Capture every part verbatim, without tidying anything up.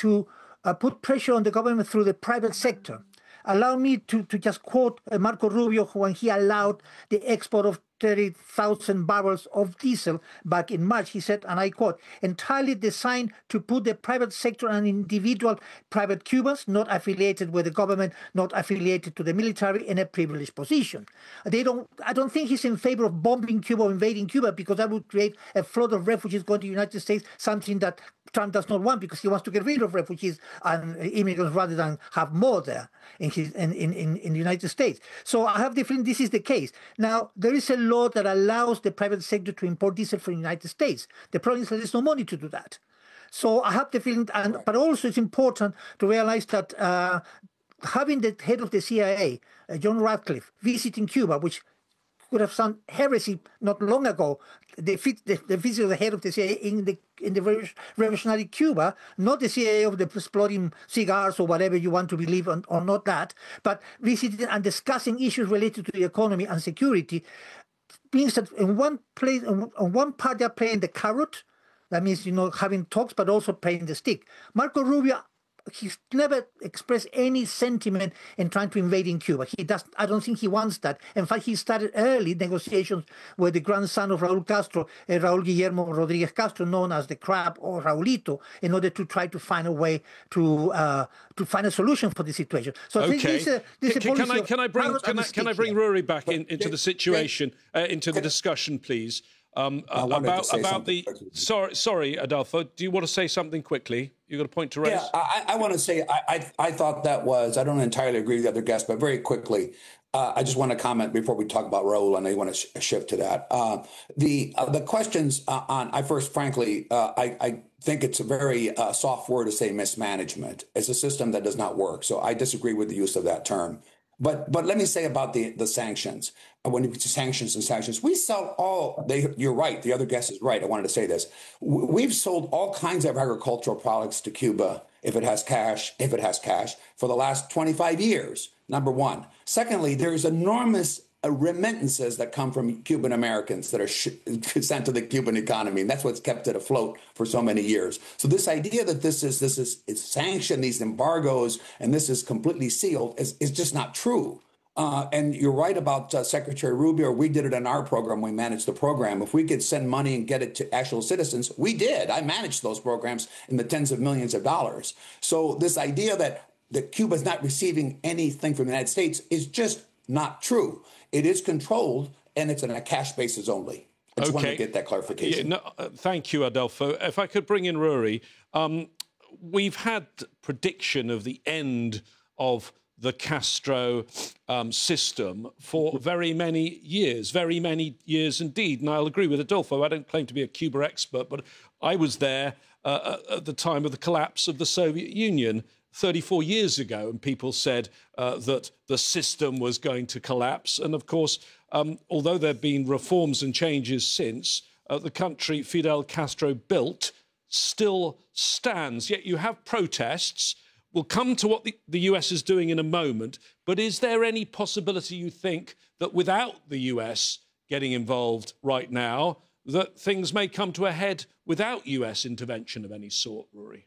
to uh, put pressure on the government through the private sector. Allow me to, to just quote uh, Marco Rubio when he allowed the export of thirty thousand barrels of diesel back in March. He said, and I quote, entirely designed to put the private sector and individual private Cubans, not affiliated with the government, not affiliated to the military, in a privileged position. They don't. I don't think he's in favor of bombing Cuba or invading Cuba, because that would create a flood of refugees going to the United States, something that Trump does not want, because he wants to get rid of refugees and immigrants rather than have more there in, his, in, in, in the United States. So I have the feeling this is the case. Now, there is a law that allows the private sector to import diesel from the United States. The problem is that there's no money to do that. So I have the feeling, and, but also it's important to realize that uh, having the head of the C I A, uh, John Ratcliffe, visiting Cuba, which could have sounded heresy not long ago, the, the, the visit of the head of the C I A in the in the revolutionary Cuba, not the C I A of the exploding cigars or whatever you want to believe on, or not that, but visiting and discussing issues related to the economy and security, means that in one place, on one part they're playing the carrot, that means, you know, having talks, but also playing the stick. Marco Rubio, he's never expressed any sentiment in trying to invade in Cuba. He does. I don't think he wants that. In fact, he started early negotiations with the grandson of Raúl Castro, uh, Raúl Guillermo Rodriguez Castro, known as the Crab or Raulito, in order to try to find a way to uh, to find a solution for the situation. So okay. I think this, uh, this can, can I can I bring can I, can I bring Rory back in, into the situation, uh, into the discussion, please? Um, uh, about about the sorry sorry Adolfo, do you want to say something quickly? You got a point to raise? Yeah, I, I want to say I, I I thought that was I don't entirely agree with the other guests, but very quickly, uh, I just want to comment before we talk about Raul, and I want to sh shift to that. Uh, the uh, the questions uh, on I first, frankly, uh, I I think it's a very uh, soft word to say mismanagement. It's a system that does not work, so I disagree with the use of that term. But but let me say about the the sanctions. When it gets to sanctions and sanctions, we sell all. They, you're right. The other guest is right. I wanted to say this. We've sold all kinds of agricultural products to Cuba if it has cash, if it has cash, for the last twenty-five years. Number one. Secondly, there's enormous remittances that come from Cuban Americans that are sh sent to the Cuban economy, and that's what's kept it afloat for so many years. So this idea that this is this is it's sanctioned, these embargoes, and this is completely sealed is, is just not true. Uh, and you're right about uh, Secretary Rubio. We did it in our program. We managed the program. If we could send money and get it to actual citizens, we did. I managed those programs in the tens of millions of dollars. So this idea that that Cuba is not receiving anything from the United States is just not true. It is controlled, and it's on a cash basis only. I just okay. wanted to get that clarification. Yeah, no, uh, thank you, Adolfo. If I could bring in Rory, um, we've had prediction of the end of the Castro um, system for very many years, very many years indeed. And I'll agree with Adolfo. I don't claim to be a Cuba expert, but I was there uh, at the time of the collapse of the Soviet Union thirty-four years ago, and people said uh, that the system was going to collapse. And of course, um, although there have been reforms and changes since, uh, the country Fidel Castro built still stands. Yet you have protests. We'll come to what the, the U S is doing in a moment, but is there any possibility, you think, that without the U S getting involved right now, that things may come to a head without U S intervention of any sort, Rory?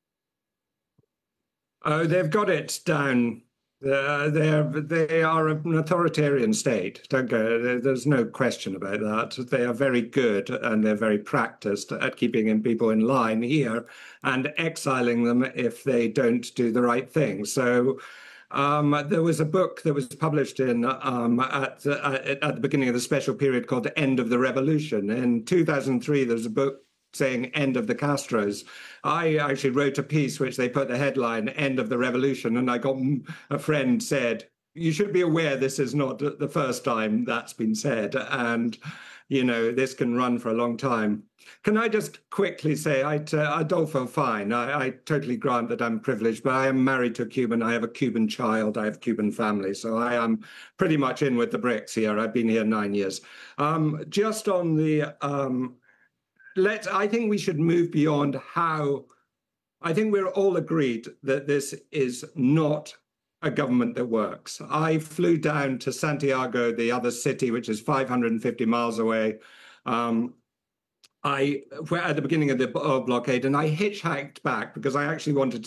Oh, they've got it down. Uh, they're, they are an authoritarian state. Don't go. There's no question about that. They are very good and they're very practiced at keeping in people in line here and exiling them if they don't do the right thing. So um, there was a book that was published in um, at, the, at the beginning of the special period called The End of the Revolution. In two thousand three, there was a book saying End of the Castros. I actually wrote a piece which they put the headline End of the Revolution, and I got a friend said, you should be aware this is not the first time that's been said, and you know this can run for a long time. Can I just quickly say, I, uh, Adolfo, fine, I, I totally grant that I'm privileged, but I am married to a Cuban, I have a Cuban child, I have a Cuban family, so I am pretty much in with the bricks here. I've been here nine years. Um, just on the um, Let's, I think we should move beyond how, I think we're all agreed that this is not a government that works. I flew down to Santiago, the other city, which is five hundred fifty miles away, um, I, at the beginning of the blockade, and I hitchhiked back because I actually wanted to